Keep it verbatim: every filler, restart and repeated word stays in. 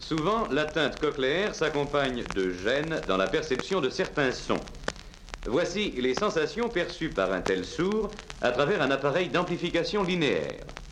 Souvent, l'atteinte cochléaire s'accompagne de gêne dans la perception de certains sons. Voici les sensations perçues par un tel sourd à travers un appareil d'amplification linéaire.